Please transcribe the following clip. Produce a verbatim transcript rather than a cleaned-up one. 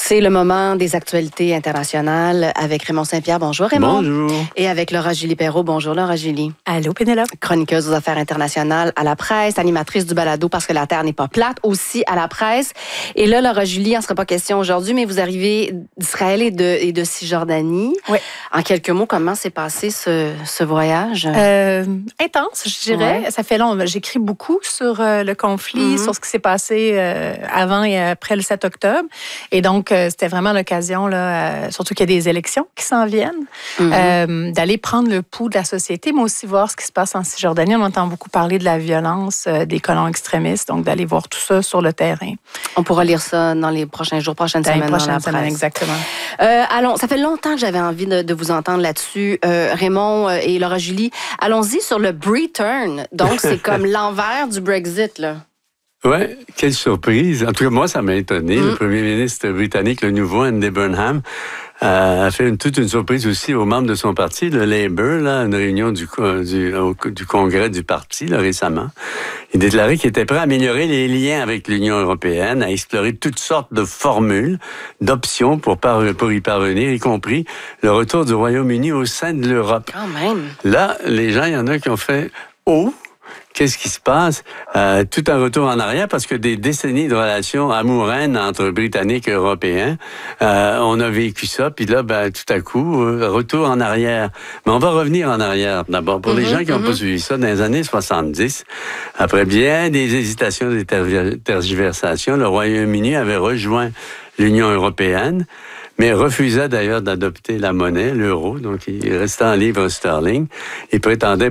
C'est le moment des actualités internationales avec Raymond Saint-Pierre. Bonjour Raymond. Bonjour. Et avec Laura Julie Perrault. Bonjour Laura Julie. Allô Pénélope. Chroniqueuse aux affaires internationales à la presse, animatrice du balado Parce que la Terre n'est pas plate, aussi à la presse. Et là, Laura Julie, il n'en sera pas question aujourd'hui, mais vous arrivez d'Israël et de, et de Cisjordanie. Oui. En quelques mots, comment s'est passé ce, ce voyage? Euh, intense, je dirais. Ouais. Ça fait long. J'écris beaucoup sur euh, le conflit, Mm-hmm. sur ce qui s'est passé euh, avant et après le sept octobre. Et donc, euh, c'était vraiment l'occasion, là, euh, surtout qu'il y a des élections qui s'en viennent, Mm-hmm. euh, d'aller prendre le pouls de la société, mais aussi voir ce qui se passe en Cisjordanie. On entend beaucoup parler de la violence euh, des colons extrémistes, donc d'aller voir tout ça sur le terrain. On pourra lire ça dans les prochains jours, prochaines Dans les semaines prochaines dans la semaines, presse. exactement. Euh, allons, ça fait longtemps que j'avais envie de, de vous entendre là-dessus, euh, Raymond euh, et Laura Julie. Allons-y sur le Breturn. Donc, c'est comme l'envers du Brexit, là. Oui, quelle surprise. En tout cas, moi, ça m'a étonné. Mm. Le premier ministre britannique, le nouveau Andy Burnham, euh, a fait une, toute une surprise aussi aux membres de son parti, le Labour, là, une réunion du, du, au, du congrès du parti là, récemment. Il déclarait qu'il était prêt à améliorer les liens avec l'Union européenne, à explorer toutes sortes de formules, d'options pour, par, pour y parvenir, y compris le retour du Royaume-Uni au sein de l'Europe. Quand même. Là, les gens, il y en a qui ont fait « Oh !» Qu'est-ce qui se passe? Euh, tout un retour en arrière parce que des décennies de relations amoureuses entre Britanniques et Européens, euh, on a vécu ça, puis là, ben, tout à coup, euh, retour en arrière. Mais on va revenir en arrière d'abord. Pour mm-hmm, les gens qui n'ont mm-hmm. pas suivi ça, dans les années soixante-dix, après bien des hésitations, des ter- tergiversations, le Royaume-Uni avait rejoint l'Union européenne, mais refusait d'ailleurs d'adopter la monnaie, l'euro, donc il restait en livre sterling. Il prétendait